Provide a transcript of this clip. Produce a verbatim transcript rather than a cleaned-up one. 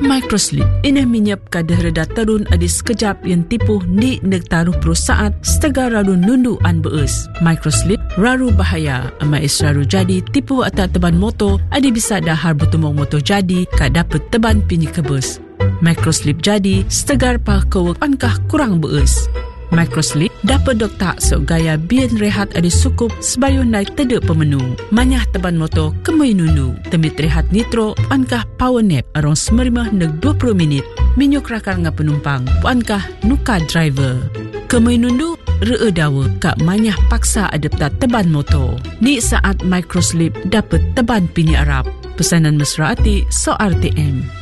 Microslip ini menyap kadah reda terun adi sekejap yang tipu ni nek taruh pro saat setega raru nundu an beus. Microslip raru bahaya ama is raru jadi tipu atas teban motor adi bisa dahar bertumong motor jadi ka dapat teban pinyi kebus. Microslip jadi setegar pa kewek ankah kurang beus. Microslip dapat dok tak sok gaya bian rehat adi sukup sebayun naik tedek pemenu. Manyah teban motor kemui nundu. Temit rehat nitro ankah power nap arong semerimah neg dua puluh minit. Minyuk rakal nga penumpang ankah nuka driver. Kemui nundu ree dawa kak manyah paksa adapta teban motor. Ni saat Microslip dapat teban pini Arab. Pesanan mesra ati so R T M.